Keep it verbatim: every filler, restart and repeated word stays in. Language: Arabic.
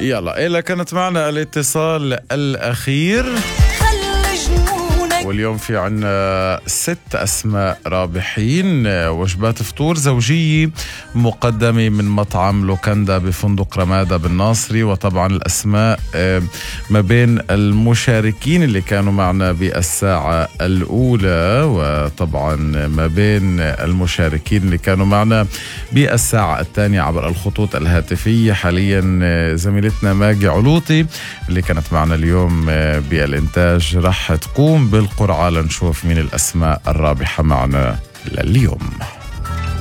يلا إلا كانت معنا الاتصال الأخير، واليوم في عنا ست أسماء رابحين. وجبات فطور زوجية مقدمة من مطعم لوكاندا بفندق رمادة بالناصري. وطبعا الأسماء ما بين المشاركين اللي كانوا معنا بالساعة الأولى، وطبعا ما بين المشاركين اللي كانوا معنا بالساعة الثانية عبر الخطوط الهاتفية. حاليا زميلتنا ماجي علوطي اللي كانت معنا اليوم بالإنتاج رح تقوم بالقرعة لنشوف مين الأسماء الرابحة معنا لليوم.